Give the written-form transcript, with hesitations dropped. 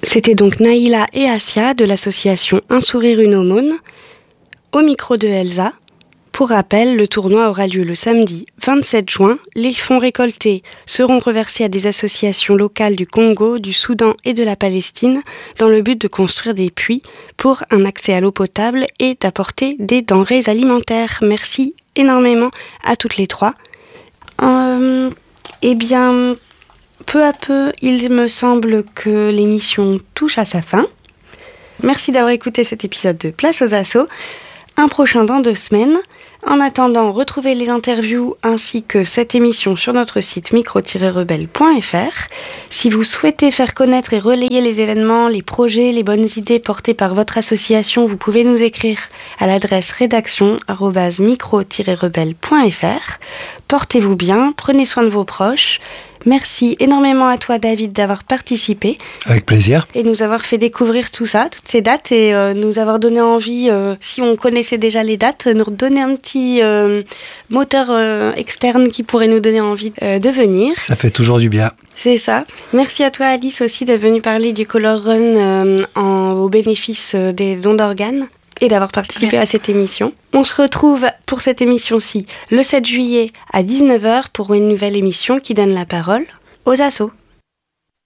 C'était donc Naïla et Assia de l'association Un sourire, une aumône, au micro de Elsa. Pour rappel, le tournoi aura lieu le samedi 27 juin. Les fonds récoltés seront reversés à des associations locales du Congo, du Soudan et de la Palestine dans le but de construire des puits pour un accès à l'eau potable et d'apporter des denrées alimentaires. Merci énormément à toutes les trois. Peu à peu, il me semble que l'émission touche à sa fin. Merci d'avoir écouté cet épisode de Place aux Assos. Un prochain dans 2 semaines. En attendant, retrouvez les interviews ainsi que cette émission sur notre site micro-rebelle.fr. Si vous souhaitez faire connaître et relayer les événements, les projets, les bonnes idées portés par votre association, vous pouvez nous écrire à l'adresse rédaction@micro-rebelle.fr. Portez-vous bien, prenez soin de vos proches. Merci énormément à toi, David, d'avoir participé. Avec plaisir. Et nous avoir fait découvrir tout ça, toutes ces dates, et nous avoir donné envie, si on connaissait déjà les dates, nous redonner un petit moteur externe qui pourrait nous donner envie de venir. Ça fait toujours du bien. C'est ça. Merci à toi, Alice, aussi, d'être venue parler du Color Run au bénéfice des dons d'organes et d'avoir participé à cette émission. On se retrouve pour cette émission-ci le 7 juillet à 19h pour une nouvelle émission qui donne la parole aux assos.